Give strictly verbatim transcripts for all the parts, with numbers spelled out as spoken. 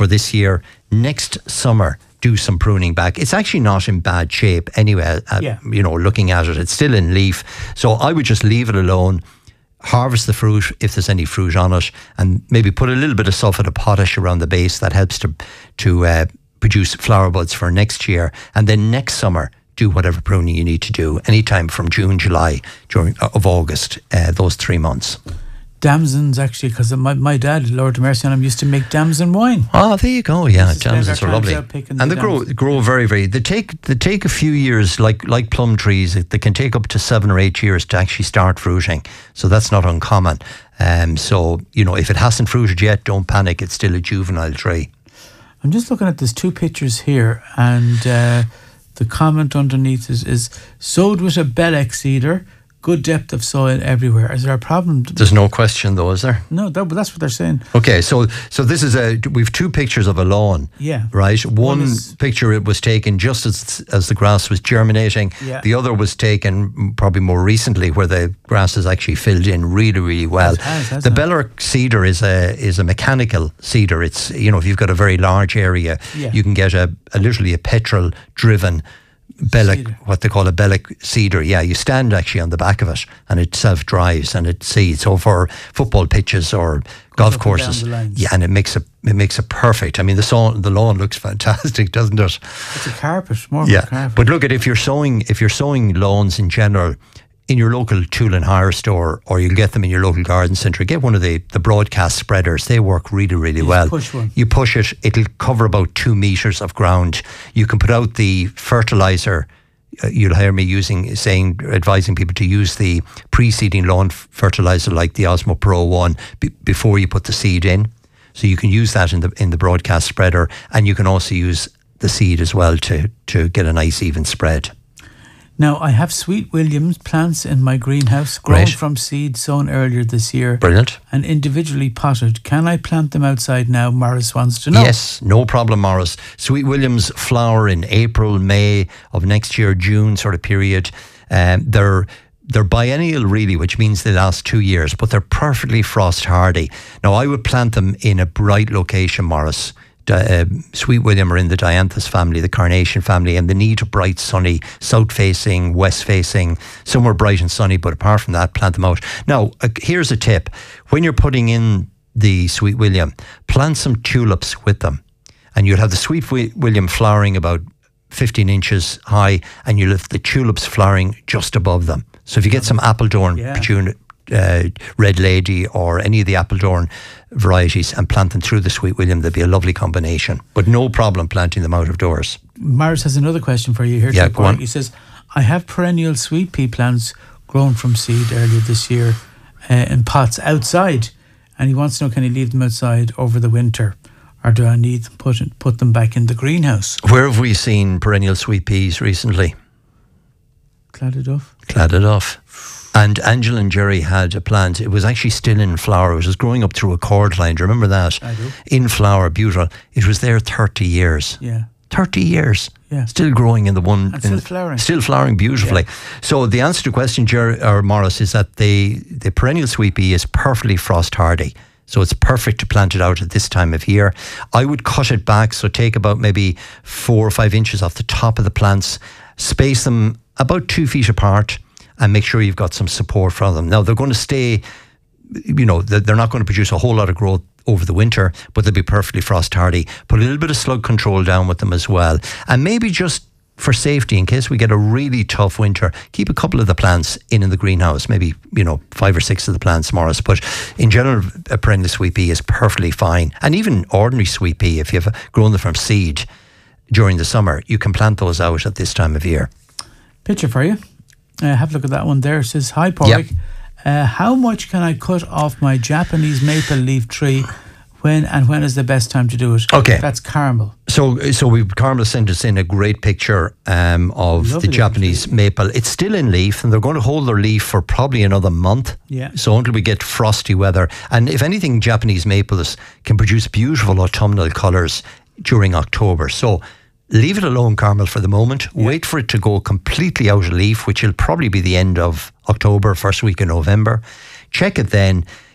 for this year. Next summer, do some pruning back. It's actually not in bad shape anyway. Uh, yeah. You know, looking at it, it's still in leaf. So I would just leave it alone. Harvest the fruit if there's any fruit on it, and maybe put a little bit of sulphate of potash around the base. That helps to to uh, produce flower buds for next year. And then next summer, do whatever pruning you need to do anytime from June, July, during uh, of August, uh, those three months. Damsons, actually, because my, my dad, Lord have mercy on him, used to make damson wine. Oh, there you go. Yeah, damsons are lovely, and the they grow grow very, very. They take they take a few years, like like plum trees. They can take up to seven or eight years to actually start fruiting. So that's not uncommon. Um, so you know, if it hasn't fruited yet, don't panic. It's still a juvenile tree. I'm just looking at these two pictures here, and uh, the comment underneath is, is sowed with a Bellex seeder. Good depth of soil everywhere. Is there a problem? There's no question, though, is there? No, that, but that's what they're saying. Okay, so so this is a we've two pictures of a lawn. Yeah. Right. One, One is, picture it was taken just as as the grass was germinating. Yeah. The other was taken probably more recently, where the grass is actually filled in really, really well. It has, hasn't the it? Bellex seeder is a is a mechanical seeder. It's, you know, if you've got a very large area, Yeah. you can get a, a literally a petrol driven Bellex, Seeder. what they call a Bellex seeder. Yeah, you stand actually on the back of it, and it self drives and it seeds. So for football pitches or golf up and down courses, the lines. yeah, and it makes it it makes it perfect. I mean, the lawn the lawn looks fantastic, doesn't it? It's a carpet, more Yeah, of a carpet. but look at if you're sowing if you're sowing lawns in general in your local tool and hire store, or you'll get them in your local garden centre. Get one of the, the broadcast spreaders. They work really, really You well. push one. You push it, it'll cover about two metres of ground. You can put out the fertiliser. Uh, you'll hear me using, saying, advising people to use the pre-seeding lawn f- fertiliser like the Osmo Pro one b- before you put the seed in. So you can use that in the in the broadcast spreader, and you can also use the seed as well to to get a nice even spread. Now, I have Sweet Williams plants in my greenhouse, grown Right. from seed sown earlier this year. Brilliant. And individually potted. Can I plant them outside now? Morris wants to know. Yes, no problem, Morris. Sweet Williams flower in April, May of next year, June sort of period. Um, they're they're biennial really, which means they last two years, but they're perfectly frost hardy. Now, I would plant them in a bright location, Morris. Uh, Sweet William are in the Dianthus family, the carnation family, and they need a bright, sunny, south-facing, west-facing, somewhere bright and sunny, but apart from that, plant them out. Now, uh, here's a tip. When you're putting in the Sweet William, plant some tulips with them, and you'll have the Sweet Wi- William flowering about fifteen inches high, and you'll have the tulips flowering just above them. So if you get some Appledorn, Yeah. petun- uh, Red Lady, or any of the Appledorn varieties, and plant them through the Sweet William, there'd be a lovely combination. But no problem planting them out of doors. Morris has another question for you here. Yeah, Chuck go on. He says, I have perennial sweet pea plants grown from seed earlier this year uh, in pots outside, and he wants to know, can he leave them outside over the winter, or do I need to put, it- put them back in the greenhouse? Where have we seen perennial sweet peas recently? Claddaduff? Claddaduff. And Angela and Jerry had a plant. It was actually still in flower. It was growing up through a cord line. Do you remember that? I do. In flower, beautiful. It was there thirty years. Yeah. thirty years. Yeah. Still growing in the one. And still in- flowering. Still flowering beautifully. So the answer to the question, Jerry or Morris, is that the, the perennial sweet pea is perfectly frost hardy. So it's perfect to plant it out at this time of year. I would cut it back. So take about maybe four or five inches off the top of the plants, space them about two feet apart, and make sure you've got some support from them. Now, they're going to stay, you know, they're they're not going to produce a whole lot of growth over the winter, but they'll be perfectly frost hardy. Put a little bit of slug control down with them as well. And maybe just for safety, in case we get a really tough winter, keep a couple of the plants in in the greenhouse, maybe, you know, five or six of the plants, Morris. But in general, a perennial sweet pea is perfectly fine. And even ordinary sweet pea, if you've grown them from seed during the summer, you can plant those out at this time of year. Picture for you. Uh, have a look at that one there. It says, hi, Porrick. Uh, how much can I cut off my Japanese maple leaf tree? When and when is the best time to do it? Okay. That's Carmel. So, so we Carmel sent us in a great picture um, of Lovely the Japanese tree. maple. It's still in leaf, and they're going to hold their leaf for probably another month. Yeah. So until we get frosty weather, and if anything, Japanese maples can produce beautiful autumnal colours during October. So leave it alone, Carmel, for the moment. Yeah. Wait for it to go completely out of leaf, which will probably be the end of October, first week of November. Check it then.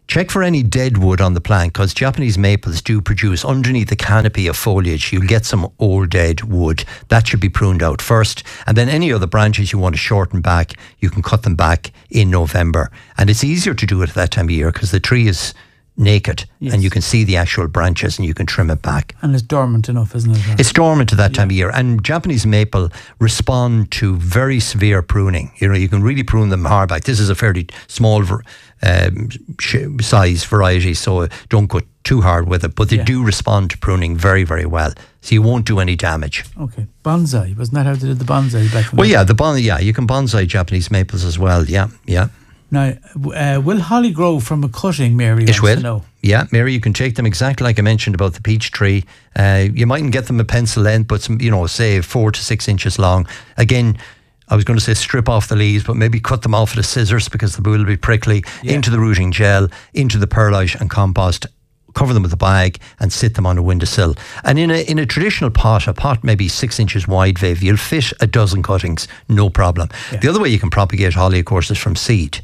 check for any dead wood on the plant, because Japanese maples do produce underneath the canopy of foliage. You'll get some old dead wood. That should be pruned out first. And then any other branches you want to shorten back, you can cut them back in November. And it's easier to do it at that time of year because the tree is naked, yes, and you can see the actual branches and you can trim it back. And it's dormant enough, isn't it? It's dormant at that time yeah. of year. And Japanese maple respond to very severe pruning. You know, you can really prune them hard back. This is a fairly small um, size variety, so don't go too hard with it. But they yeah. do respond to pruning very, very well. So you won't do any damage. Okay. Bonsai, wasn't that how they did the bonsai back in Well, the yeah, the bon- yeah, you can bonsai Japanese maples as well. Yeah, yeah. Now, uh, will holly grow from a cutting, Mary? It will. Know? Yeah, Mary, you can take them exactly like I mentioned about the peach tree. Uh, you mightn't get them a pencil length, but some, you know, say four to six inches long. Again, I was going to say strip off the leaves, but maybe cut them off with the scissors because the will be prickly. Yeah. Into the rooting gel, into the perlite and compost. Cover them with a bag and sit them on a windowsill. And in a in a traditional pot, a pot maybe six inches wide, Viv, you'll fit a dozen cuttings, no problem. Yeah. The other way you can propagate holly, of course, is from seed.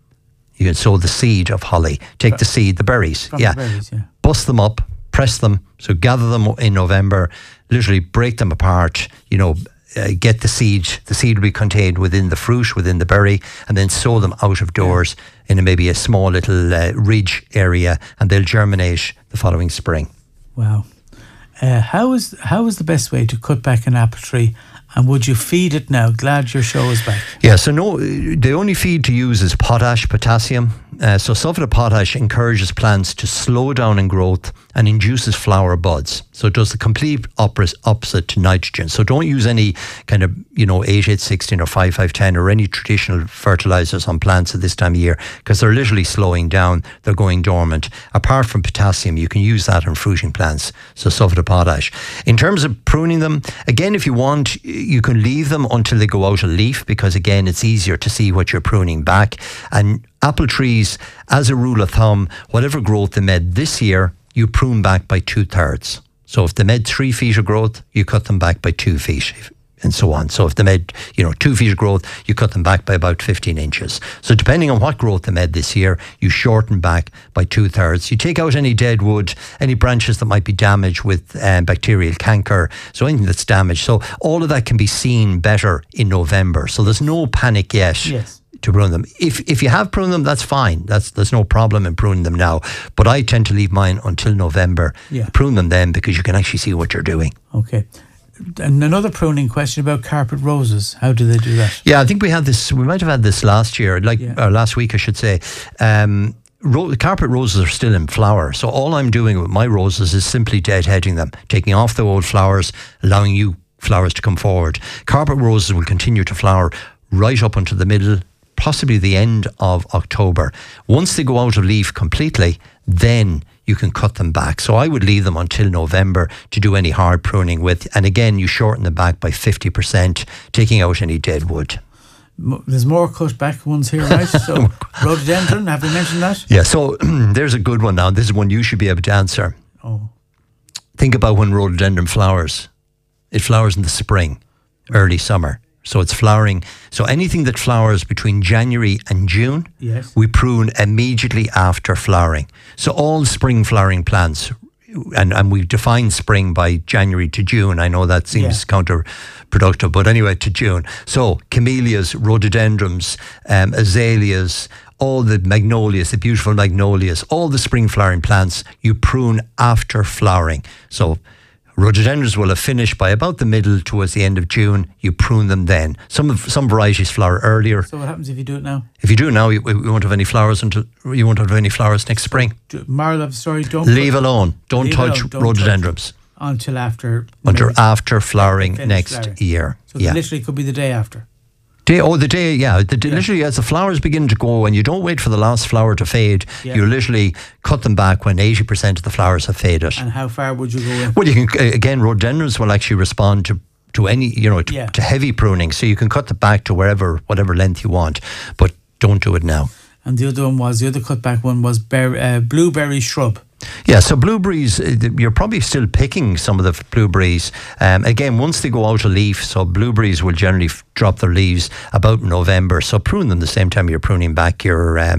You can sow the seed of holly. Take the seed, the berries, from yeah. the berries, yeah. Bust them up, press them. So gather them in November. Literally break them apart. You know, uh, get the seed. The seed will be contained within the fruit, within the berry, and then sow them out of doors yeah. in a, maybe a small little uh, ridge area, and they'll germinate the following spring. Wow. Uh, how is how is the best way to cut back an apple tree? And would you feed it now? Glad your show is back. Yeah, so no, the only feed to use is potash, potassium. Uh, so sulfate of potash encourages plants to slow down in growth and induces flower buds. So it does the complete opposite to nitrogen. So don't use any kind of, you know, eight eight sixteen or five five ten or any traditional fertilizers on plants at this time of year, because they're literally slowing down. They're going dormant. Apart from potassium, you can use that on fruiting plants. So sulfate of potash. In terms of pruning them, again, if you want, you can leave them until they go out of leaf, because again, it's easier to see what you're pruning back. And apple trees, as a rule of thumb, whatever growth they made this year, you prune back by two thirds. So if they made three feet of growth, you cut them back by two feet, and so on. So if they made, you know, two feet of growth, you cut them back by about fifteen inches. So depending on what growth they made this year, you shorten back by two thirds. You take out any dead wood, any branches that might be damaged with um, bacterial canker, so anything that's damaged. So all of that can be seen better in November. So there's no panic yet. Yes. To prune them. If if you have pruned them, that's fine. That's there's no problem in pruning them now. But I tend to leave mine until November. Yeah. Prune them then, because you can actually see what you're doing. Okay. And another pruning question about carpet roses. How do they do that? Yeah, I think we had this. We might have had this last year, like yeah. or last week, I should say. Um, ro- carpet roses are still in flower, so all I'm doing with my roses is simply deadheading them, taking off the old flowers, allowing new flowers to come forward. Carpet roses will continue to flower right up until the middle, possibly the end of October. Once they go out of leaf completely, then you can cut them back. So I would leave them until November to do any hard pruning with. And again, you shorten them back by fifty percent, taking out any dead wood. There's more cut back ones here, right? So rhododendron, have we mentioned that? Yeah, so there's a good one now. This is one you should be able to answer. Oh. Think about when rhododendron flowers. It flowers in the spring, early summer. So it's flowering. So anything that flowers between January and June, yes, we prune immediately after flowering. So all spring flowering plants, and, and we define spring by January to June. I know that seems yeah. counterproductive, but anyway, to June. So camellias, rhododendrons, um, azaleas, all the magnolias, the beautiful magnolias, all the spring flowering plants, you prune after flowering. So rhododendrons will have finished by about the middle towards the end of June. You prune them then. Some of, some varieties flower earlier. So what happens if you do it now? If you do it now, you, you won't have any flowers until you won't have any flowers next spring. Moral of the story: don't leave alone. Don't leave touch alone. Don't rhododendrons touch until after until maybe after flowering next flowering. year. So yeah. literally could be the day after. Day, oh, the day, yeah. The, yeah. Literally, as the flowers begin to go, and you don't wait for the last flower to fade, yeah. you literally cut them back when eighty percent of the flowers have faded. And how far would you go in? Well, you can, again, rhododendrons will actually respond to, to any, you know, to, yeah. to heavy pruning. So you can cut it back to wherever, whatever length you want, but don't do it now. And the other one was, the other cutback one was ber- uh, blueberry shrub. Yeah, so blueberries, you're probably still picking some of the blueberries. Um, again, once they go out of leaf, so blueberries will generally f- drop their leaves about November. So prune them the same time you're pruning back your um,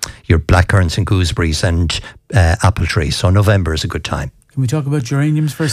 your blackcurrants and gooseberries and uh, apple trees. So November is a good time. Can we talk about geraniums for a